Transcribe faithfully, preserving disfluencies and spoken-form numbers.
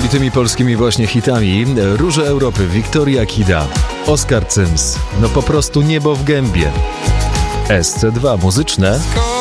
i tymi polskimi właśnie hitami. Róże Europy, Wiktoria Kida, Oskar Cyms. No po prostu niebo w gębie. S C dwa muzyczne.